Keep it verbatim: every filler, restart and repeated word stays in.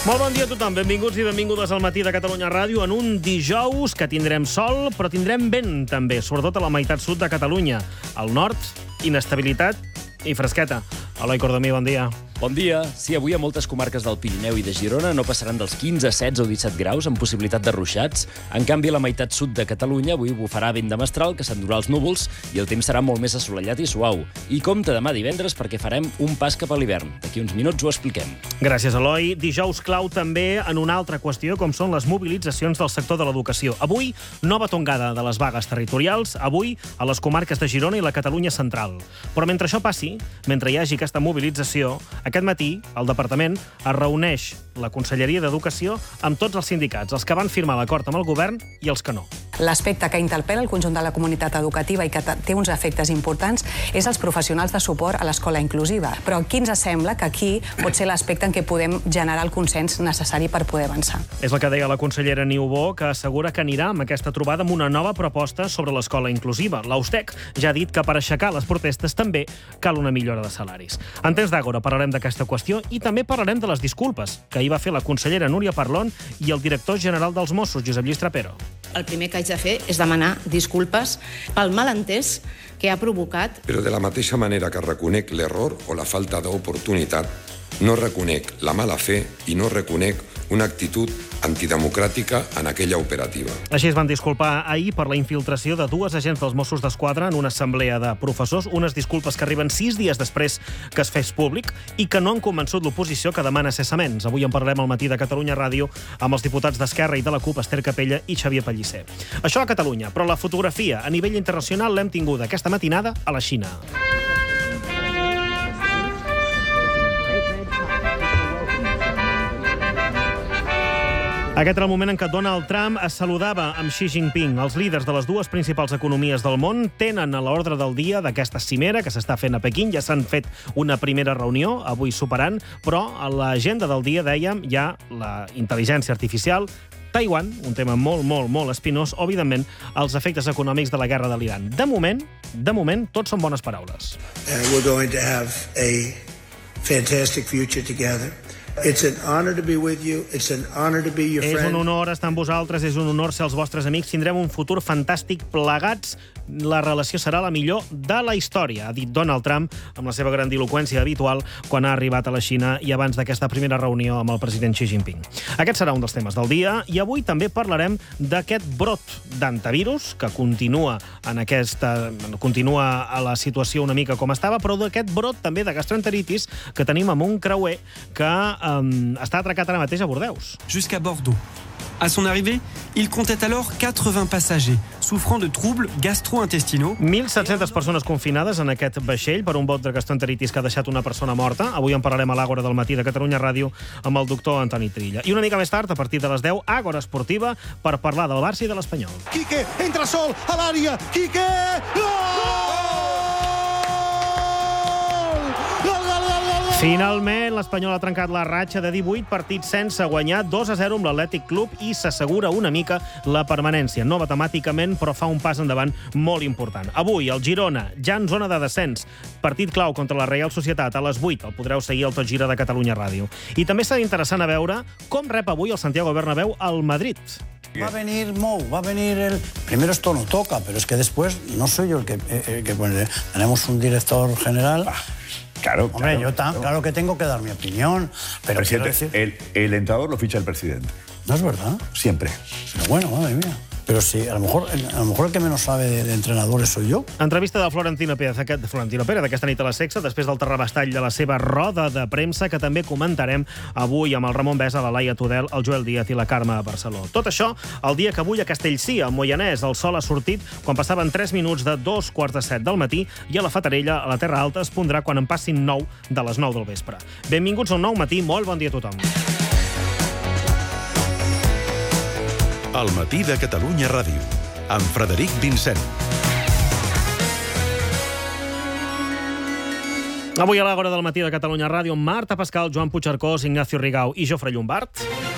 Molt bon dia a tothom, benvinguts i benvingudes al Matí de Catalunya Ràdio en un dijous que tindrem sol, però tindrem vent també, sobretot a la meitat sud de Catalunya. Al nord, inestabilitat i fresqueta. Eloi Cordomí, bon dia. Bon dia. Sí, avui a moltes comarques del Pirineu i de Girona no passaran dels quinze, setze o disset graus amb possibilitat de ruixats. En canvi, a la meitat sud de Catalunya avui bufarà vent de mestral que s'endurà els núvols i el temps serà molt més assolellat i suau. I compte demà divendres perquè farem un pas cap a l'hivern. D'aquí uns minuts ho expliquem. Gràcies, Eloi. Dijous clau també en una altra qüestió, com són les mobilitzacions del sector de l'educació. Avui, nova tongada de les vagues territorials, avui a les comarques de Girona i la Catalunya central. Però mentre això passi, mentre hi hagi aquesta mobilització, aquest matí, el departament es reuneix la Conselleria d'Educació amb tots els sindicats, els que van firmar l'acord amb el govern i els que no. L'aspecte que interpel·la el conjunt de la comunitat educativa i que té uns efectes importants és els professionals de suport a l'escola inclusiva. Però aquí ens sembla que aquí pot ser l'aspecte en què podem generar el consens necessari per poder avançar. És el que deia la consellera Niubó, que assegura que anirà amb aquesta trobada amb una nova proposta sobre l'escola inclusiva. L'Austec ja ha dit que per aixecar les protestes també cal una millora de salaris. En temps d'Àgora parlarem d'aquesta qüestió i també parlarem de les disculpes que ahir va fer la consellera Núria Parlon i el director general dels Mossos, Josep Lluís Trapero. El primer que haig de fer és demanar disculpes pel malentès que ha provocat. Però de la mateixa manera que reconec l'error o la falta d'oportunitat, no reconec la mala fe i no reconec una actitud antidemocràtica en aquella operativa. Així es van disculpar ahir per la infiltració de dues agents dels Mossos d'Esquadra en una assemblea de professors, unes disculpes que arriben sis dies després que es fes públic i que no han convençut l'oposició que demana cessaments. Avui en parlarem al Matí de Catalunya Ràdio amb els diputats d'Esquerra i de la CUP, Esther Capella i Xavier Pellicer. Això a Catalunya, però la fotografia a nivell internacional l'hem tinguda aquesta matinada a la Xina. Aquest era el moment en què Donald Trump es saludava amb Xi Jinping. Els líders de les dues principals economies del món tenen a l'ordre del dia d'aquesta cimera que s'està fent a Pequín. Ja s'han fet una primera reunió, avui superant, però a l'agenda del dia, dèiem, hi ha la intel·ligència artificial, Taiwan, un tema molt, molt, molt espinós, o, evidentment, els efectes econòmics de la guerra de l'Iran. De moment, de moment, tot són bones paraules. Uh, we're going to have a fantastic future together. It's an honor to be with you. It's an honor to be your friend. És un honor estar amb vosaltres, és un honor ser els vostres amics. Tindrem un futur fantàstic plegats. La relació serà la millor de la història, ha dit Donald Trump amb la seva grandiloqüència habitual quan ha arribat a la Xina i abans d'aquesta primera reunió amb el president Xi Jinping. Aquest serà un dels temes del dia i avui també parlarem d'aquest brot d'antivirus que continua en aquesta continua a la situació una mica com estava, però d'aquest brot també de gastroenteritis que tenim amb un creuer que um, està atracat ara mateix a Bordeus. Jusqu'à Bordeaux. À son arrivée, il comptait alors quatre-vingts passagers souffrant de troubles gastro-intestinaux. mil set-centes persones confinades en aquest vaixell per un brot de gastroenteritis que ha deixat una persona morta. Avui en parlarem a l'Àgora del Matí de Catalunya Ràdio amb el doctor Antoni Trilla. I una mica més tard, a partir de les deu, Àgora Esportiva per parlar del Barça i de l'Espanyol. Quique, entra sol a l'àrea. Quique! Gol! Finalment, l'Espanyol ha trencat la ratxa de divuit partits sense guanyar, dos a zero amb l'Atlètic Club i s'assegura una mica la permanència. No matemàticament, però fa un pas endavant molt important. Avui, el Girona, ja en zona de descens, partit clau contra la Reial Societat a les vuit. El podreu seguir al Tot Gira de Catalunya Ràdio. I també serà interessant a veure com rep avui el Santiago Bernabéu al Madrid. Va a venir Mou, va a venir el... Primero esto no toca, pero es que después no soy yo el que... El que pone. Tenemos un director general... Claro, Hombre, claro, yo tan, claro. claro que tengo que dar mi opinión, pero presidente, decir... el, el entrenador lo ficha el presidente. ¿No es verdad? Siempre. Pero bueno, madre mía. Pero sí, a lo mejor, a lo mejor el que menos sabe de, de entrenadores soy yo. Entrevista de Florentino Pérez, de Florentino Pérez d'aquesta nit a la Sexta, després del terrabastall de la seva roda de premsa, que també comentarem avui amb el Ramon Besa, la Laia Tudel, el Joel Díaz i la Carme Barceló. Tot això el dia que avui a Castellcí, al Moianès, el sol ha sortit quan passaven tres minuts de dos quarts de set del matí i a la Fatarella, a la Terra Alta, es pondrà quan en passin nou de les nou del vespre. Benvinguts a un nou matí, molt bon dia a tothom. El Matí de Catalunya Ràdio, amb Frederic Vincent. Avui a l'Àgora del Matí de Catalunya Ràdio, Marta Pascal, Joan Puigcercós, Ignacio Rigau i Jofre Llombart.